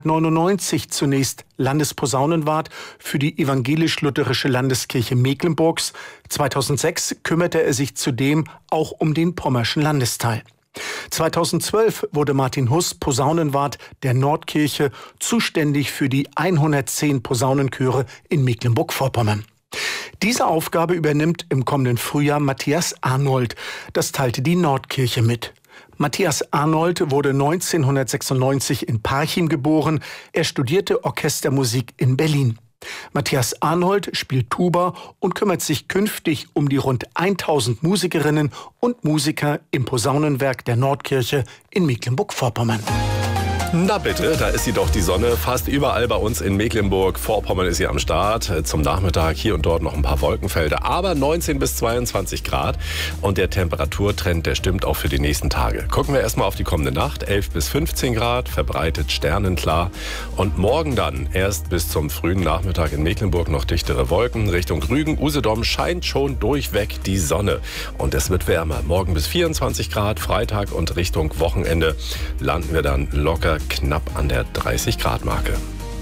1999 zunächst Landesposaunenwart für die evangelisch-lutherische Landeskirche Mecklenburgs. 2006 kümmerte er sich zudem auch um den pommerschen Landesteil. 2012 wurde Martin Huss Posaunenwart der Nordkirche, zuständig für die 110 Posaunenchöre in Mecklenburg-Vorpommern. Diese Aufgabe übernimmt im kommenden Frühjahr Matthias Arnold. Das teilte die Nordkirche mit. Matthias Arnold wurde 1996 in Parchim geboren. Er studierte Orchestermusik in Berlin. Matthias Arnold spielt Tuba und kümmert sich künftig um die rund 1000 Musikerinnen und Musiker im Posaunenwerk der Nordkirche in Mecklenburg-Vorpommern. Na bitte, da ist sie doch, die Sonne. Fast überall bei uns in Mecklenburg-Vorpommern ist sie am Start. Zum Nachmittag hier und dort noch ein paar Wolkenfelder, aber 19 bis 22 Grad. Und der Temperaturtrend, der stimmt auch für die nächsten Tage. Gucken wir erstmal auf die kommende Nacht. 11 bis 15 Grad, verbreitet sternenklar. Und morgen dann, erst bis zum frühen Nachmittag in Mecklenburg noch dichtere Wolken. Richtung Rügen, Usedom scheint schon durchweg die Sonne. Und es wird wärmer. Morgen bis 24 Grad, Freitag und Richtung Wochenende landen wir dann locker knapp an der 30-Grad-Marke.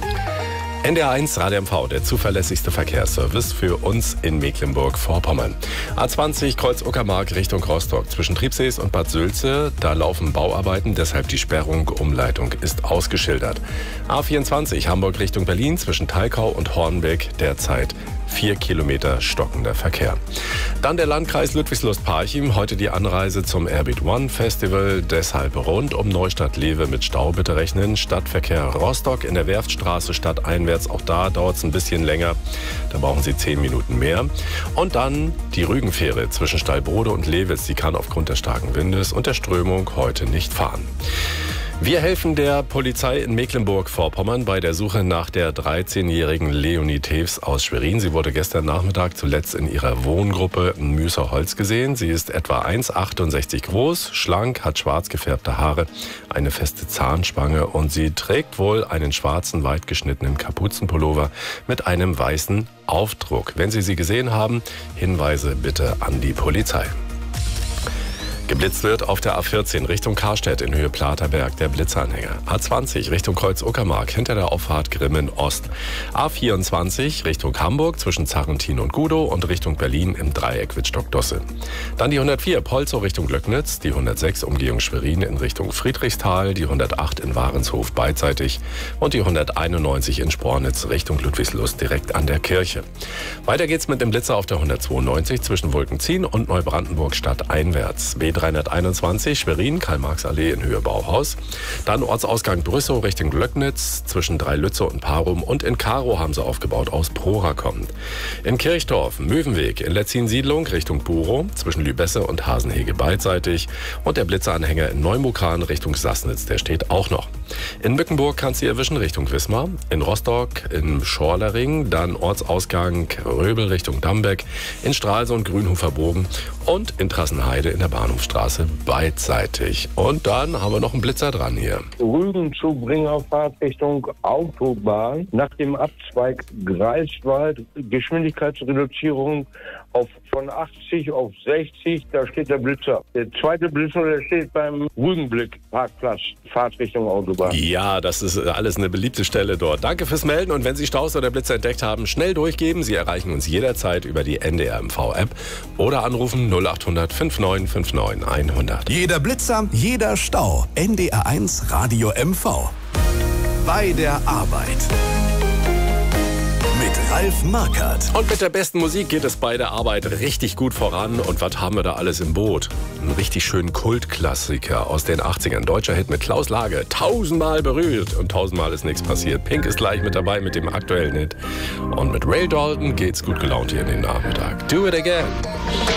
NDR1 Radio MV, der zuverlässigste Verkehrsservice für uns in Mecklenburg-Vorpommern. A20 Kreuz Uckermark Richtung Rostock. Zwischen Triebsees und Bad Sülze, da laufen Bauarbeiten, deshalb die Sperrung. Umleitung ist ausgeschildert. A24 Hamburg Richtung Berlin zwischen Thalkau und Hornbeck, derzeit 4 Kilometer stockender Verkehr. Dann der Landkreis Ludwigslust-Parchim. Heute die Anreise zum Airbeat One Festival. Deshalb rund um Neustadt-Lewe mit Stau bitte rechnen. Stadtverkehr Rostock in der Werftstraße stadteinwärts. Auch da dauert es ein bisschen länger. Da brauchen Sie 10 Minuten mehr. Und dann die Rügenfähre zwischen Stallbrode und Lewitz. Die kann aufgrund des starken Windes und der Strömung heute nicht fahren. Wir helfen der Polizei in Mecklenburg-Vorpommern bei der Suche nach der 13-jährigen Leonie Tews aus Schwerin. Sie wurde gestern Nachmittag zuletzt in ihrer Wohngruppe in Müßerholz gesehen. Sie ist etwa 1,68 groß, schlank, hat schwarz gefärbte Haare, eine feste Zahnspange und sie trägt wohl einen schwarzen, weit geschnittenen Kapuzenpullover mit einem weißen Aufdruck. Wenn Sie sie gesehen haben, Hinweise bitte an die Polizei. Geblitzt wird auf der A14 Richtung Karstedt in Höhe Platerberg, der Blitzanhänger. A20 Richtung Kreuz Uckermark hinter der Auffahrt Grimmen Ost. A24 Richtung Hamburg zwischen Zarrentin und Gudow und Richtung Berlin im Dreieck Wittstock-Dosse. Dann die 104 Polzow Richtung Glöcknitz, die 106 Umgehung Schwerin in Richtung Friedrichsthal, die 108 in Warenshof beidseitig und die 191 in Spornitz Richtung Ludwigslust direkt an der Kirche. Weiter geht's mit dem Blitzer auf der 192 zwischen Wolkenzien und Neubrandenburg stadteinwärts. B321 Schwerin, Karl-Marx-Allee in Höhe Bauhaus. Dann Ortsausgang Brüssow Richtung Glöcknitz zwischen Dreilütze und Parum. Und in Karow haben sie aufgebaut, aus Prora kommend. In Kirchdorf Möwenweg in Letzin-Siedlung Richtung Burow zwischen Lübesse und Hasenhege beidseitig. Und der Blitzeranhänger in Neumukan Richtung Sassnitz, der steht auch noch. In Mückenburg kannst du erwischen Richtung Wismar. In Rostock im Schorlering. Dann Ortsausgang Röbel Richtung Dambeck. In Stralsund Grünhofer Bogen. Und in Trassenheide in der Bahnhofstraße beidseitig. Und dann haben wir noch einen Blitzer dran hier. Rügen zu Bringerfahrt Richtung Autobahn. Nach dem Abzweig Greifswald, Geschwindigkeitsreduzierung von 80 auf 60, da steht der Blitzer. Der zweite Blitzer, der steht beim Rügenblick-Parkplatz, Fahrt Richtung Autobahn. Ja, das ist alles eine beliebte Stelle dort. Danke fürs Melden und wenn Sie Staus oder Blitzer entdeckt haben, schnell durchgeben. Sie erreichen uns jederzeit über die NDR MV-App oder anrufen 0800 5959 100. Jeder Blitzer, jeder Stau. NDR1 Radio MV. Bei der Arbeit. Mit Ralf Markert. Und mit der besten Musik geht es bei der Arbeit richtig gut voran. Und was haben wir da alles im Boot? Einen richtig schönen Kultklassiker aus den 80ern. Deutscher Hit mit Klaus Lage. 1000-mal berührt und 1000-mal ist nichts passiert. Pink ist gleich mit dabei mit dem aktuellen Hit. Und mit Ray Dalton geht's gut gelaunt hier in den Nachmittag. Do it again.